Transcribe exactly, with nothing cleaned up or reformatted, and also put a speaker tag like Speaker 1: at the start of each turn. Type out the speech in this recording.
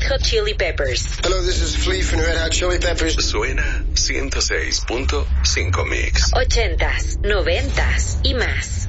Speaker 1: Hot Chili Peppers.
Speaker 2: Hello, this is Flea from Red Hot Chili Peppers.
Speaker 3: Suena ciento seis punto cinco Mix.
Speaker 1: Ochentas, noventas y más.